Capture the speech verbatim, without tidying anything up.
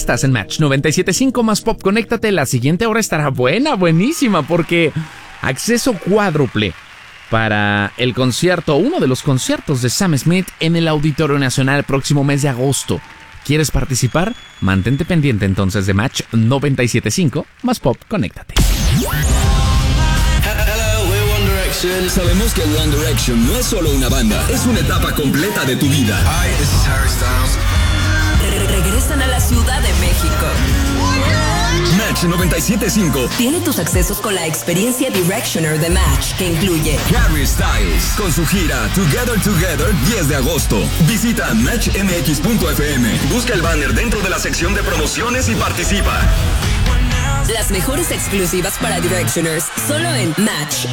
Estás en Match noventa y siete punto cinco más Pop. Conéctate, la siguiente hora estará buena, buenísima, porque acceso cuádruple para el concierto, uno de los conciertos de Sam Smith en el Auditorio Nacional el próximo mes de agosto. ¿Quieres participar? Mantente pendiente entonces de Match noventa y siete punto cinco más Pop. Conéctate. Sabemos que One Direction no es solo una banda, es una etapa completa de tu vida. Hi, this is Harry Styles. Re- regresan a la Ciudad de México. Match noventa y siete punto cinco Tiene tus accesos con la experiencia Directioner de Match, que incluye Harry Styles con su gira Together Together diez de agosto. Visita match m x punto f m. Busca el banner dentro de la sección de promociones y participa. las mejores exclusivas para Directioners, solo en Match.